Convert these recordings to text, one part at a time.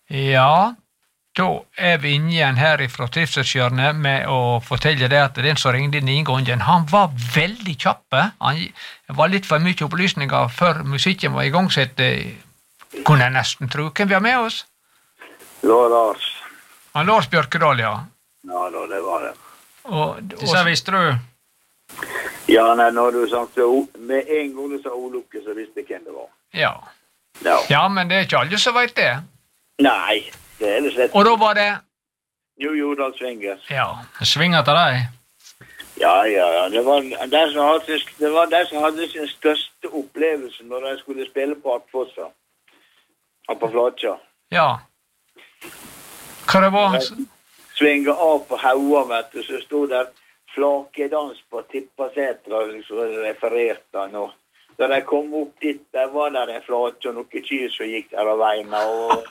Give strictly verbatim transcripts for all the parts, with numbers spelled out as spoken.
Ja, da er vi inne igjen her fra Trivselshjørnet med å fortelle det at den som ringde inn i inngangen, han var veldig kjappe. Han var litt for mye opplysninger før musikken var i gang, så det kunne jeg nesten tro. Hvem vi har med oss? Det var Lars. Han Lars Bjørkedal, ja. Ja, da, det var det. Og, og Så visste du? Ja, nei, når du sa med en gang du sa Olukke, så visste jeg hvem det var. Ja. Ja. Ja, men det er ikke alle som vet det. Nei, det er det slett. Og da var det... Jo, Jordal Svinger. Ja. Svinger til deg? Ja, ja, ja. Det var de som hadde, det var de som hadde sin største opplevelse når de skulle spille på Artfossa. Og på Flatja. Ja. Hva det var? Svinge av på Haua, vet du, så stod der flakedans på Tippasetra, liksom refererte han, og da de kom opp dit, der var der en Flatja, og noen kyr som gikk der av veien, og...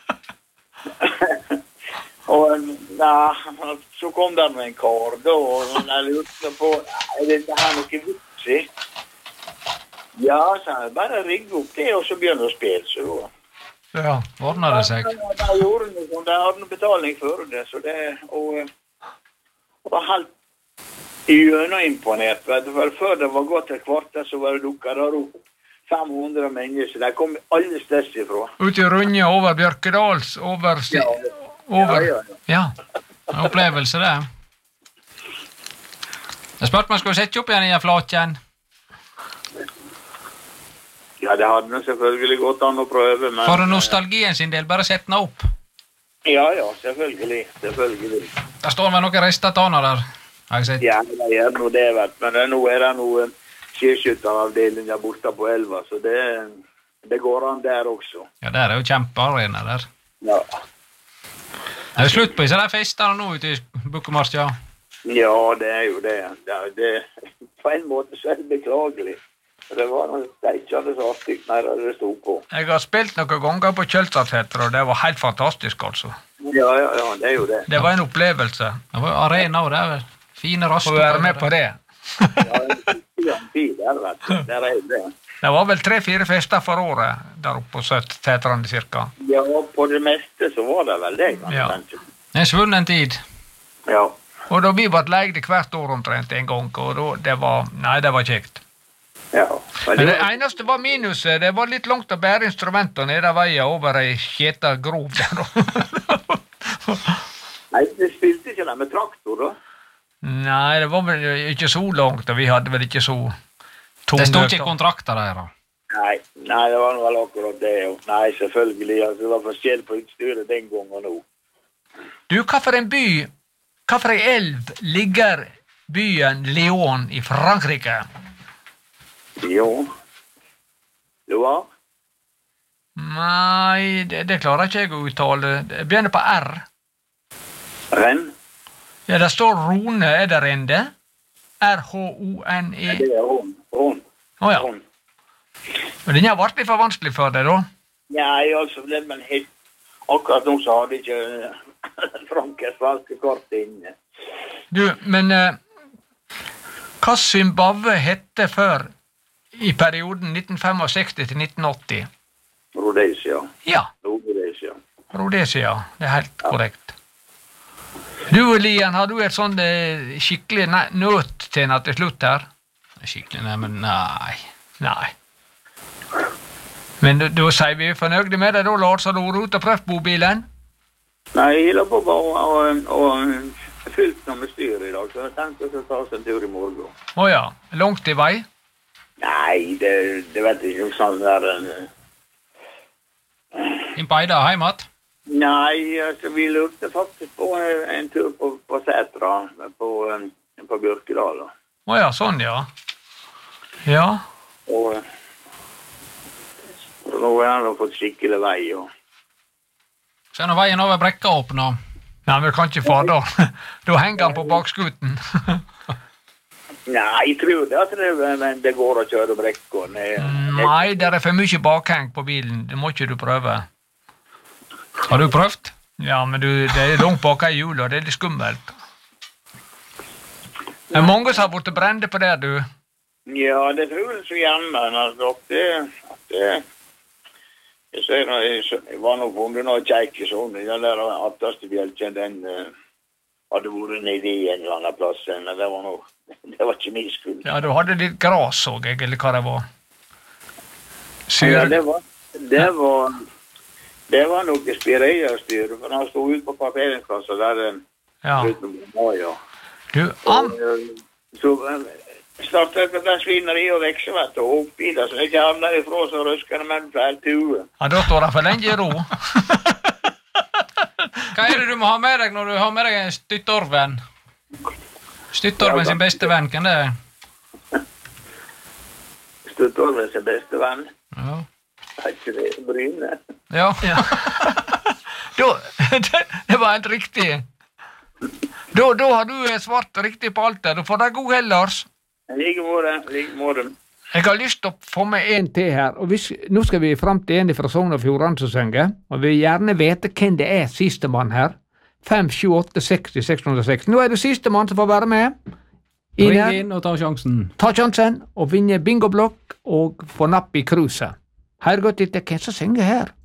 og ja, så kom der med en kar, da, og jeg lurte på, er det her noe vits i? Ja, så jeg bare rigge opp det, og så begynner å spille, så... Ja, ordnet det seg. Ja, de gjorde noe, de hadde noe betaling for det, så det, og det var helt gjennomimponert, vet du, for før det var gått et kvarter, så var det dukket der opp fem hundre mennesker, de kom alle steds ifra. Ut i Runje, over Bjørkedals, over... Ja, over... ja, ja. Ja. En opplevelse det. Jeg spurte meg, skal du sette opp igjen i en Flatjen? Ja, det hadde selvfølgelig gått an å prøve, men... For nostalgien sin del, bare sett den opp. Ja, ja, selvfølgelig, selvfølgelig. Der står vel noen restataner der, har jeg sett. Ja, det er noe det, vet du, men nå er det noe skiskytteravdeling der borte på elva, så det, det går an der også. Ja, der er jo kjempearena der. Ja. Er det slutt på disse der festene nå ute i Bukkemarskja? Ja, det er jo det. Det, det. På en måte så er det beklagelig. Det var noe det ikke hadde så artig når det stod på. Jeg har spilt noen ganger på Kjølstadseter, og det var helt fantastisk, altså. Ja, ja, ja, det er jo det. Det var en opplevelse. Det var jo arena, og det er vel fine raster. Å være med på det. Ja, det er en tid der, vet du. Der er det. Det var vel tre-fire fester for året der oppe på Setrande cirka. Ja, på det meste så var det vel det. Ja. Det er svunnen tid. Ja. Og da vi var leide hvert år omtrent en gang, og da, det var, nei, det var kjekt. Ja. Men Men det, det eneste var minuset, det var litt langt å bære instrumenter ned av veien over ei skjeta grov der. nei, det spilte ikke det med traktor, da. Nei, det var vel ikke så langt, og vi hadde vel ikke så tunge... Det stod ikke i kontrakter der, da. Nei, nei, det var vel akkurat det. Jo. Nei, selvfølgelig. Altså, det var forskjell på utstyret den gangen og nå. Du, hva for en by, hva for en elv ligger byen Lyon i Frankrike? Jo. Loa? Nei, det, det klarer ikke jeg å uttale. Det begynner på R. Renn? Ja, det står Rone, er det rende? R H O N E. Nei, det er Ron. Ron. Åja, Ron. men den har vært litt for vanskelig for deg, da. Nei, altså, det er men helt... Akkurat nå så hadde ikke Frankers falske kort inne. Du, men eh, hva Zimbabwe hette før i perioden nitten sekstifem til nitten åtti? Rhodesia. Ja, Rhodesia. Rhodesia, det er helt korrekt. Du, Lian, har du et sånn eh, skikkelig nøt til en til slutt her? Skikkelig, nei, men nei. Nei. Men da, da sier vi fornøyde med deg da, Lars, har du vært ute og prøvd bobilen? Nei, jeg la på bare og, og fylt noe med styr i dag, så jeg tenkte å ta oss en tur i morgen. Åja, langt i vei? Nei, det, det vet jeg ikke sånn der... Inn på Eida, heimat? Nei, altså, vi lurte faktisk på en, en tur på, på Setra, på, på Bjørkedal. Åja, sånn, ja. Ja. Og, og nå har han fått skikkelig vei. Og... Så er nå veien over brekka åpna. Nei, men vi kan ikke få da. Da henger han på bakskuten. Nei, jeg tror det, at det, men det går å kjøre brekka. Nei, det er for mye bakheng på bilen. Det må ikke du prøve. Har du prøvd? Ja, men du, det er langt bak i hjulet, det er litt skummelt. Det er mange som har vært brende på det, du. Ja, det tror jeg så gjerne, men altså, det, det, Så jeg, jeg var nok funnet noe kjeik i sånn. Den der atteste bjelken, den uh, hadde vært nede i en eller annen plass. Men det var noe, det var ikke min skyld. Ja, du hadde litt gras, så jeg, eller hva det var. Syr... Ja, det var, det var, det var noe spireierstyr, for han stod ut på parkeringsplasser der. Ja. Ja. Du, am... Så startet det svineri og vekse, vet du, og oppi det, så jeg ikke havnet ifra så røskende menn fra helt hue. Ja, da står det for lenge i ro. Hva er det du må ha med deg når du har med deg en styttorven? Styttorven sin beste venn, kan det? Styttorven sin beste venn? Ja. Er ikke det Bryne? Ja. Ja. Da, det, det var helt riktig. Da, da har du svart riktig på alt det. Du får deg god hell, Lars. Like måte, like måte. Jeg har lyst til å få med en til her, og hvis, nå skal vi frem til en fra Sogn og Fjordane som synger, og vi vil gjerne vite hvem det er siste mann her. fem sju åtte seks seks null seks. Nå er det siste mann som får være med. Inn Ring her, inn og ta sjansen. ta sjansen og vinne bingoblokk og få napp i cruiset. Hør godt etter hvem som synger her.